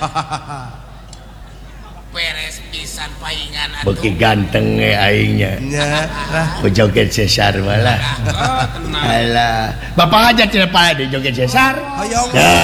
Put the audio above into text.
beres pisan paingan beki ganteng aingnya nya lah joget sesar malah tenang alah bapak aja tidak pada joget sesar hoyong ya